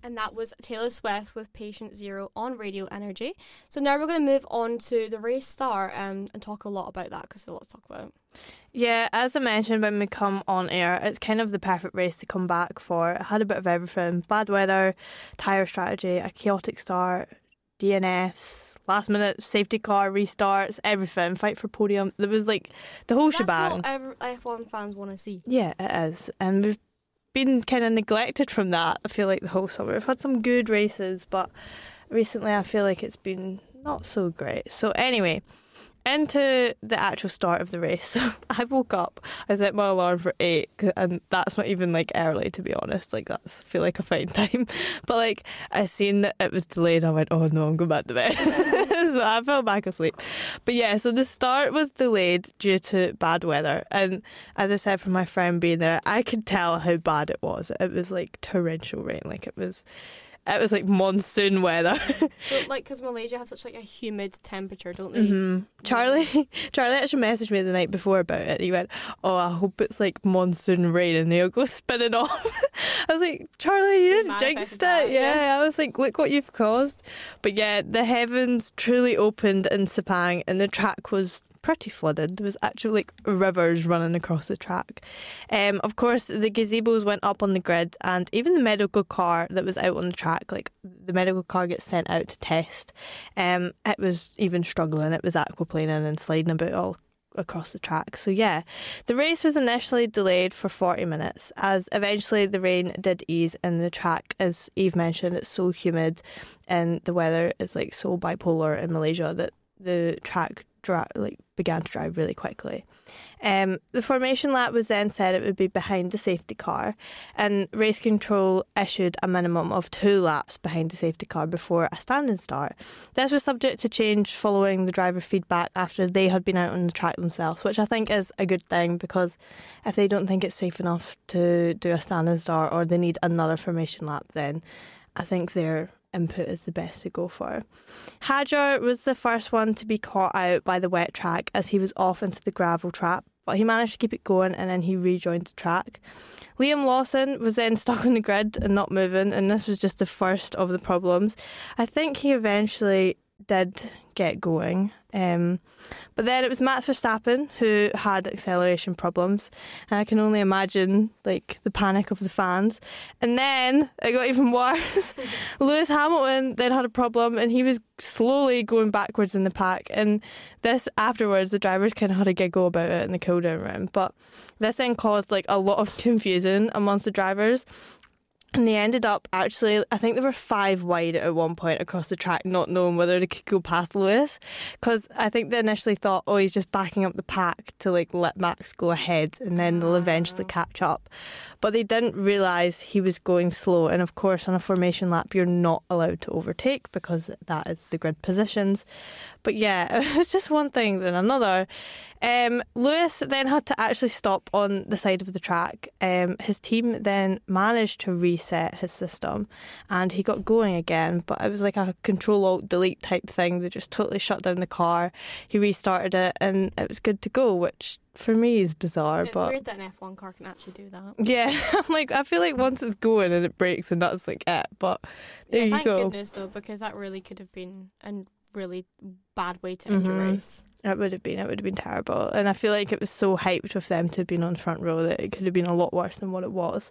And that was Taylor Swift with Patient Zero on Radio Energy. So now we're going to move on to the race start and talk a lot about that because there's a lot to talk about. Yeah, as I mentioned when we come on air, it's kind of the perfect race to come back for. It had a bit of everything. Bad weather, tyre strategy, a chaotic start, DNFs, last minute safety car restarts, everything, fight for podium. There was like the whole shebang. That's what F1 fans want to see. Yeah, it is. And we've been kind of neglected from that, I feel like, the whole summer. We've had some good races, but recently I feel like it's been not so great. So anyway, into the actual start of the race. So I woke up, I set my alarm for 8, and that's not even like early, to be honest. Like, that's, I feel like, a fine time. But like, I seen that it was delayed, I went, oh no, I'm going back to bed. So I fell back asleep. But yeah, so the start was delayed due to bad weather, and as I said, from my friend being there, I could tell how bad it was. It was like torrential rain, like it was like monsoon weather. Like, because Malaysia have such like a humid temperature, don't they? Mm-hmm. Charlie actually messaged me the night before about it. He went, oh, I hope it's like monsoon rain and they'll go spinning off. I was like, Charlie, you just jinxed it. Yeah, I was like, look what you've caused. But yeah, the heavens truly opened in Sepang and the track was pretty flooded. There was actually like rivers running across the track. Of course, the gazebos went up on the grid, and even the medical car that was out on the track, like the medical car gets sent out to test. It was even struggling. It was aquaplaning and sliding about all across the track. So yeah, the race was initially delayed for 40 minutes as eventually the rain did ease, and the track, as Eve mentioned, it's so humid and the weather is like so bipolar in Malaysia that the track began to drive really quickly. The formation lap was then said it would be behind the safety car, and race control issued a minimum of 2 laps behind the safety car before a standing start. This was subject to change following the driver feedback after they had been out on the track themselves, which I think is a good thing, because if they don't think it's safe enough to do a standing start or they need another formation lap, then I think their input is the best to go for. Hadjar was the first one to be caught out by the wet track as he was off into the gravel trap, but he managed to keep it going and then he rejoined the track. Liam Lawson was then stuck on the grid and not moving, and this was just the first of the problems. I think he eventually did get going, but then it was Max Verstappen who had acceleration problems, and I can only imagine like the panic of the fans. And then it got even worse. Lewis Hamilton then had a problem, and he was slowly going backwards in the pack, and this afterwards the drivers kind of had a giggle about it in the cool down room, but this then caused like a lot of confusion amongst the drivers. And they ended up actually, I think they were 5 wide at one point across the track, not knowing whether they could go past Lewis. Because I think they initially thought, oh, he's just backing up the pack to like let Max go ahead and then they'll eventually catch up. But they didn't realise he was going slow. And of course, on a formation lap, you're not allowed to overtake because that is the grid positions. But yeah, it was just one thing then another. Lewis then had to actually stop on the side of the track. His team then managed to reset his system and he got going again, but it was like a Control-Alt-Delete type thing. They just totally shut down the car. He restarted it and it was good to go, which for me is bizarre. It's weird that an F1 car can actually do that. Yeah, like I feel like once it's going and it breaks and that's like it, but there you go. Thank goodness though, because that really could have been a really bad way to end a race. It would have been terrible, and I feel like it was so hyped with them to have been on front row that it could have been a lot worse than what it was.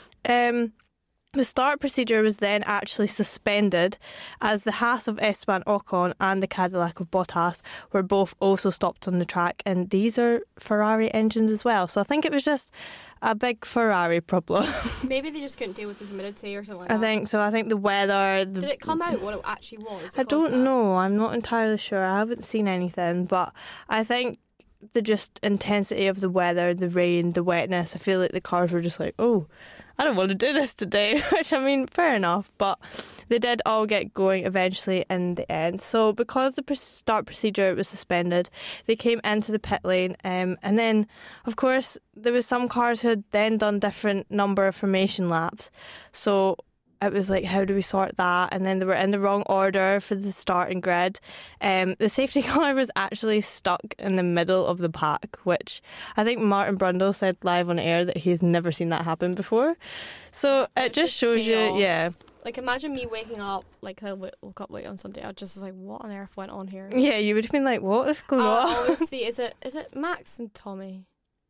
The start procedure was then actually suspended as the Haas of Esteban Ocon and the Cadillac of Bottas were both also stopped on the track, and these are Ferrari engines as well, so I think it was just a big Ferrari problem. Maybe they just couldn't deal with the humidity or something like that. I think so. I think the weather... Did it come out what it actually was? I don't know. I'm not entirely sure. I haven't seen anything, but I think the just intensity of the weather, the rain, the wetness, I feel like the cars were just like, oh, I don't want to do this today, which I mean, fair enough, but they did all get going eventually in the end. So because the start procedure was suspended, they came into the pit lane, and then of course there was some cars who had then done different number of formation laps, so it was like, how do we sort that? And then they were in the wrong order for the starting grid. The safety car was actually stuck in the middle of the pack, which I think Martin Brundle said live on air that he's never seen that happen before. So it just shows chaos. you, yeah, Like, imagine me waking up, like, I woke up late on Sunday. I just was like, what on earth went on here? Yeah, you would have been like, what is going on? I always see, is it Max and Tommy?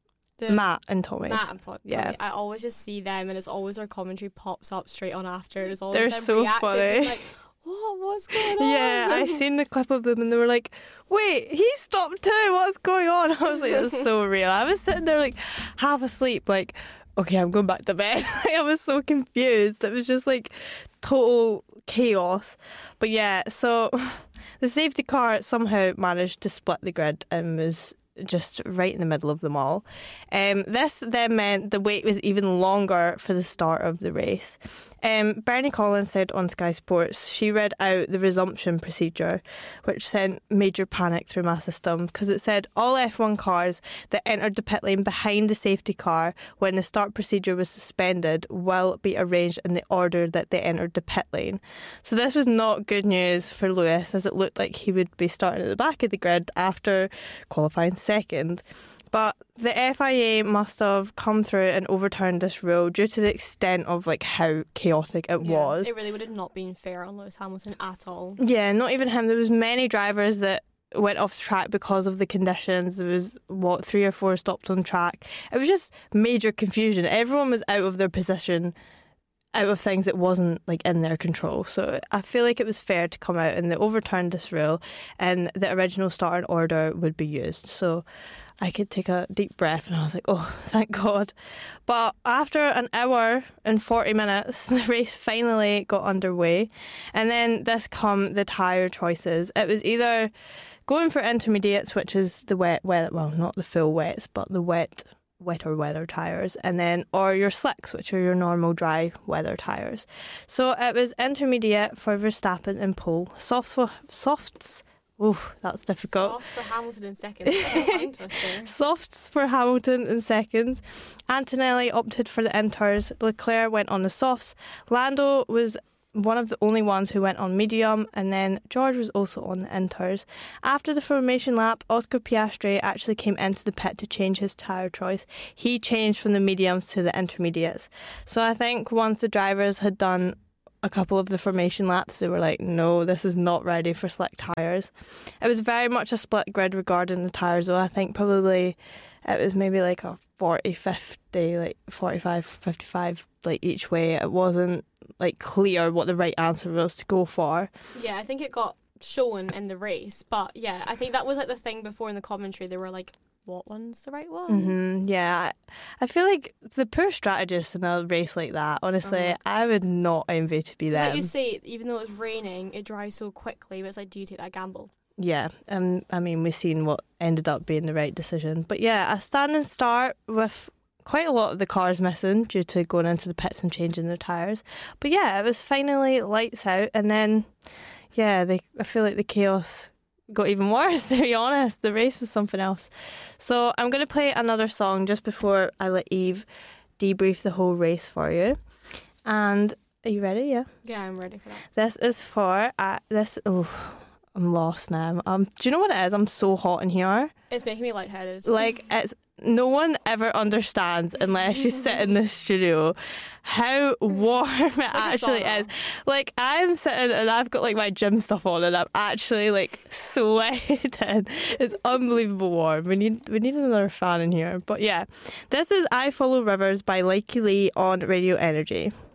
Matt and Tommy. Yeah. I always just see them, and it's always their commentary pops up straight on after. It's always They're them so reacting, funny. like, what's going on? Yeah, I seen the clip of them and they were like, wait, he stopped too, what's going on? I was like, that's so real. I was sitting there like half asleep, like, okay, I'm going back to bed. I was so confused. It was just like total chaos. But yeah, so the safety car somehow managed to split the grid and was just right in the middle of them all. This then meant the wait was even longer for the start of the race. Bernie Collins said on Sky Sports she read out the resumption procedure, which sent major panic through my system because it said all F1 cars that entered the pit lane behind the safety car when the start procedure was suspended will be arranged in the order that they entered the pit lane. So this was not good news for Lewis, as it looked like he would be starting at the back of the grid after qualifying second. But the FIA must have come through and overturned this rule due to the extent of like how chaotic it was. It really would have not been fair on Lewis Hamilton at all. Yeah, not even him. There was many drivers that went off track because of the conditions. There was 3 or 4 stopped on track. It was just major confusion. Everyone was out of their position, out of things that wasn't like in their control. So I feel like it was fair to come out and they overturned this rule and the original starting order would be used. So I could take a deep breath and I was like, oh, thank God. But after an hour and 40 minutes, the race finally got underway. And then this come the tyre choices. It was either going for intermediates, which is the wet, well, not the full wets, but the wetter weather tyres, and then or your slicks, which are your normal dry weather tyres. So it was intermediate for Verstappen and Pole, softs. Oh, that's difficult. Softs for Hamilton in seconds. Softs for Hamilton in seconds. Antonelli opted for the inters. Leclerc went on the softs. Lando was one of the only ones who went on medium, and then George was also on the inters. After the formation lap, Oscar Piastri actually came into the pit to change his tyre choice. He changed from the mediums to the intermediates. So I think once the drivers had done a couple of the formation laps, they were like, no, this is not ready for slick tyres. It was very much a split grid regarding the tyres, though. I think probably it was maybe like a 40-50, like 45-55, like each way. It wasn't like clear what the right answer was to go for. Yeah, I think it got shown in the race, but yeah, I think that was like the thing before in the commentary. They were like, what one's the right one? Mm-hmm. Yeah, I feel like the poor strategists in a race like that, honestly, I would not envy to be them. Like you say, even though it's raining, it dries so quickly, but it's like, do you take that gamble? Yeah, I mean, we've seen what ended up being the right decision. But yeah, a standing start with quite a lot of the cars missing due to going into the pits and changing their tyres. But yeah, it was finally lights out, and then, yeah, I feel like the chaos got even worse, to be honest. The race was something else. So I'm going to play another song just before I let Eve debrief the whole race for you. And are you ready? Yeah? Yeah, I'm ready for that. This is for I'm lost now. Do you know what it is? I'm so hot in here. It's making me lightheaded. Like, no one ever understands unless you sit in this studio how warm it actually is. Like, I'm sitting and I've got like my gym stuff on and I'm actually like sweating. It's unbelievable warm. We need another fan in here. But yeah, this is I Follow Rivers by Likey Lee on Radio Energy.